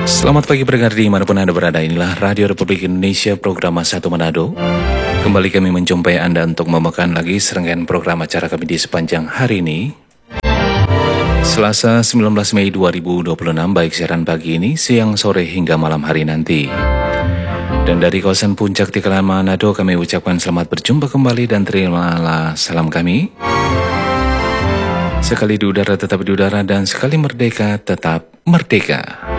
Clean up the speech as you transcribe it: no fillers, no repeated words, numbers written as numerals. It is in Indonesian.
Selamat pagi pendengar dimanapun Anda berada, inilah Radio Republik Indonesia program Satu Manado. Kembali kami menjumpai Anda untuk memakan lagi serangkaian program acara kami di sepanjang hari ini. Selasa 19 Mei 2026, baik siaran pagi ini, siang, sore hingga malam hari nanti. Dan dari kawasan Puncak Tikalan Manado kami ucapkan selamat berjumpa kembali dan terimalah salam kami. Sekali di udara tetap di udara dan sekali merdeka tetap merdeka.